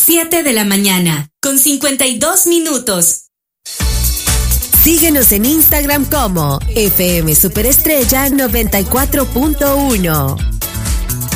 7 de la mañana, con 52 minutos. Síguenos en Instagram como FM Superestrella 94.1.